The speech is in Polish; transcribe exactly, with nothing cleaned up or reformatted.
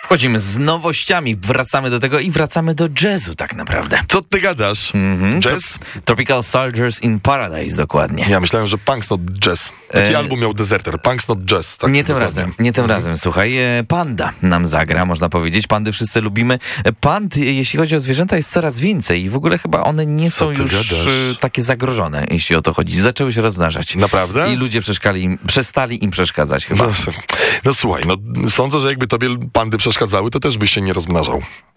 Wchodzimy z nowościami, wracamy do tego i wracamy do jazzu tak naprawdę. Co ty gadasz? Mm-hmm. Jazz? Tropical Soldiers in Paradise, dokładnie. Ja myślałem, że Punk's Not Jazz. Taki e... album miał Deserter. Punk's Not Jazz. Tak nie tym razem, nie tym mm-hmm. razem, słuchaj. Panda nam zagra, można powiedzieć. Pandy wszyscy lubimy. Pand, jeśli chodzi o zwierzęta, jest coraz więcej i w ogóle chyba one nie Co są już gadasz? takie zagrożone, jeśli o to chodzi. Zaczęły się rozmnażać. Naprawdę? I ludzie przeszkali im, przestali im przeszkadzać chyba. No, no słuchaj, no sądzę, że jakby tobie pandy przeszkadzały, to też byś się nie rozmnażał.